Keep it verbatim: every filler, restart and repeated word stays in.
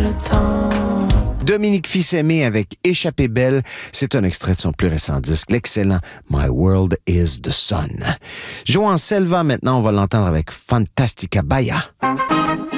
le temps. Dominique Fils-Aimé avec Échappée belle, c'est un extrait de son plus récent disque, l'excellent My World is the Sun. Jouons en Selva maintenant, on va l'entendre avec Fantastica Baya.